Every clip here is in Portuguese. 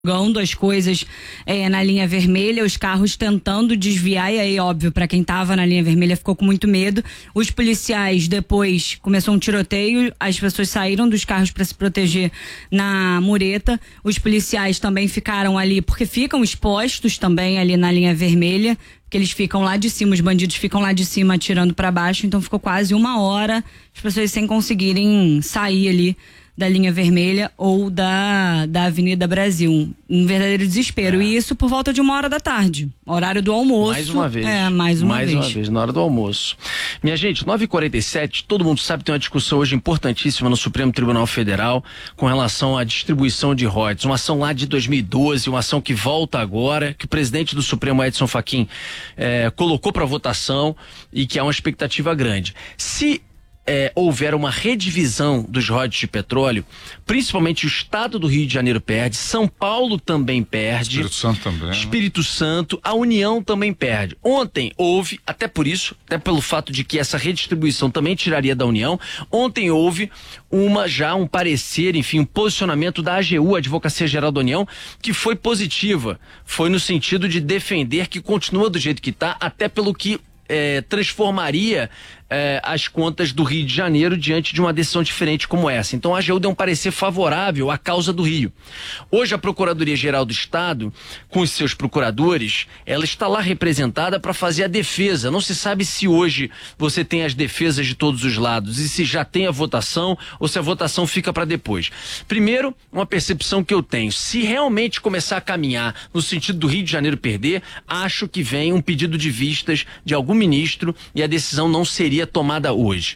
as coisas na linha vermelha, os carros tentando desviar, e aí, óbvio, para quem tava na linha vermelha ficou com muito medo. Os policiais, depois começou um tiroteio, as pessoas saíram dos carros para se proteger na mureta. Os policiais também ficaram ali, porque ficam expostos também ali na linha vermelha, que eles ficam lá de cima, os bandidos ficam lá de cima atirando para baixo, então ficou quase 1 hora as pessoas sem conseguirem sair ali da linha vermelha ou da Avenida Brasil. Um verdadeiro desespero. E isso por volta de 1 hora da tarde. Horário do almoço. Mais uma vez. Mais uma vez, na hora do almoço. Minha gente, 9h47, todo mundo sabe que tem uma discussão hoje importantíssima no Supremo Tribunal Federal com relação à distribuição de royalties. Uma ação lá de 2012, uma ação que volta agora, que o presidente do Supremo, Edson Fachin, colocou para votação e que há uma expectativa grande. Se houver uma redivisão dos royalties de petróleo, principalmente o estado do Rio de Janeiro perde, São Paulo também perde, Espírito Santo também, Espírito Santo, a União também perde. Ontem houve, até pelo fato de que essa redistribuição também tiraria da União, ontem houve um parecer, enfim, um posicionamento da AGU, Advocacia Geral da União, que foi positiva, foi no sentido de defender que continua do jeito que está, até pelo que transformaria as contas do Rio de Janeiro diante de uma decisão diferente como essa. Então a AGU deu um parecer favorável à causa do Rio. Hoje a Procuradoria-Geral do Estado, com os seus procuradores, ela está lá representada para fazer a defesa. Não se sabe se hoje você tem as defesas de todos os lados e se já tem a votação ou se a votação fica para depois. Primeiro, uma percepção que eu tenho, se realmente começar a caminhar no sentido do Rio de Janeiro perder, acho que vem um pedido de vistas de algum ministro e a decisão não seria tomada hoje.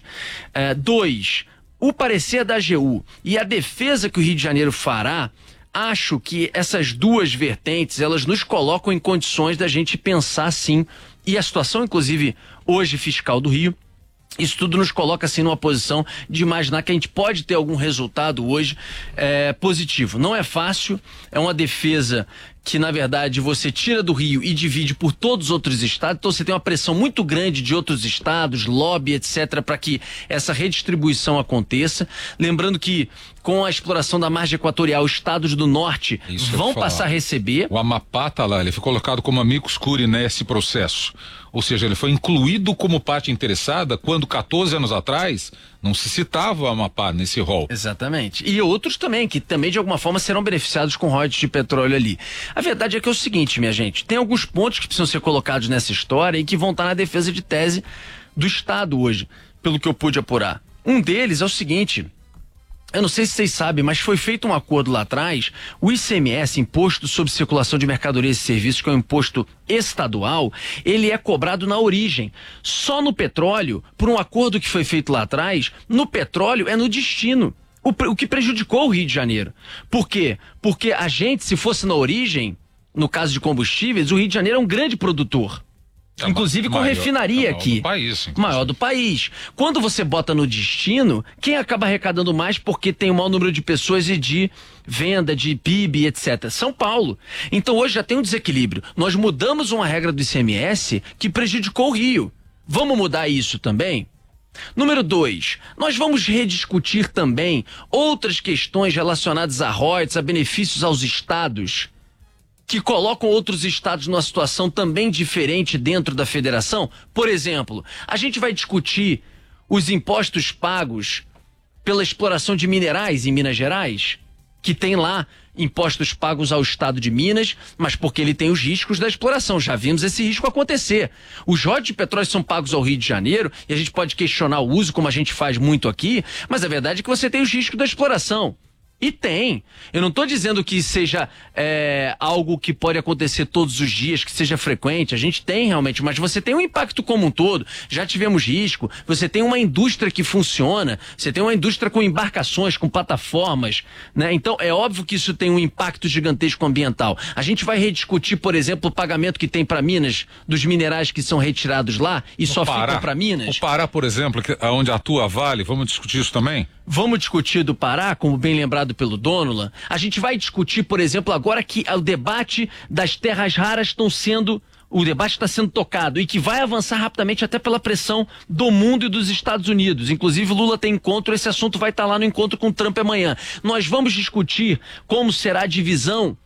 2, o parecer da AGU e a defesa que o Rio de Janeiro fará, acho que essas duas vertentes, elas nos colocam em condições da gente pensar sim, e a situação inclusive hoje fiscal do Rio, isso tudo nos coloca assim numa posição de imaginar que a gente pode ter algum resultado hoje positivo. Não é fácil, é uma defesa que na verdade você tira do Rio e divide por todos os outros estados, então você tem uma pressão muito grande de outros estados, lobby, etc, para que essa redistribuição aconteça. Lembrando que com a exploração da margem equatorial, os estados do norte vão passar a receber. O Amapá tá lá, ele foi colocado como amicus curiae nesse processo. Ou seja, ele foi incluído como parte interessada quando 14 anos atrás não se citava o Amapá nesse rol. Exatamente. E outros também, que também de alguma forma serão beneficiados com royalties de petróleo ali. A verdade é que é o seguinte, minha gente, tem alguns pontos que precisam ser colocados nessa história e que vão estar na defesa de tese do Estado hoje, pelo que eu pude apurar. Um deles é o seguinte: eu não sei se vocês sabem, mas foi feito um acordo lá atrás, o ICMS, Imposto sobre Circulação de Mercadorias e Serviços, que é um imposto estadual, ele é cobrado na origem. Só no petróleo, por um acordo que foi feito lá atrás, no petróleo é no destino. O que prejudicou o Rio de Janeiro. Por quê? Porque a gente, se fosse na origem, no caso de combustíveis, o Rio de Janeiro é um grande produtor. Inclusive com refinaria aqui. Maior do país. Quando você bota no destino, quem acaba arrecadando mais porque tem o maior número de pessoas e de venda, de PIB, etc. São Paulo. Então hoje já tem um desequilíbrio. Nós mudamos uma regra do ICMS que prejudicou o Rio. Vamos mudar isso também? Número 2, nós vamos rediscutir também outras questões relacionadas a royalties, a benefícios aos estados, que colocam outros estados numa situação também diferente dentro da federação. Por exemplo, a gente vai discutir os impostos pagos pela exploração de minerais em Minas Gerais, que tem lá impostos pagos ao estado de Minas, mas porque ele tem os riscos da exploração. Já vimos esse risco acontecer. Os royalties de petróleo são pagos ao Rio de Janeiro e a gente pode questionar o uso, como a gente faz muito aqui, mas a verdade é que você tem os riscos da exploração. E tem. Eu não estou dizendo que seja algo que pode acontecer todos os dias, que seja frequente. A gente tem realmente, mas você tem um impacto como um todo. Já tivemos risco. Você tem uma indústria que funciona. Você tem uma indústria com embarcações, com plataformas, né? Então é óbvio que isso tem um impacto gigantesco ambiental. A gente vai rediscutir, por exemplo, o pagamento que tem para Minas dos minerais que são retirados lá e só ficam para Minas. O Pará, por exemplo, onde atua a Vale, vamos discutir isso também? Vamos discutir do Pará, como bem lembrado pelo Dônula. A gente vai discutir, por exemplo, agora que o debate das terras raras o debate está sendo tocado e que vai avançar rapidamente até pela pressão do mundo e dos Estados Unidos. Inclusive Lula tem encontro, esse assunto vai estar lá no encontro com Trump amanhã. Nós vamos discutir como será a divisão